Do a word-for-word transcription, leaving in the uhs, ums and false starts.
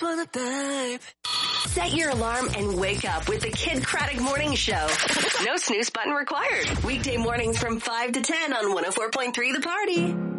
just wanna babe. Set your alarm and wake up with the Kid Craddock Morning Show. No snooze button required. Weekday mornings from five to ten on one oh four point three The Party.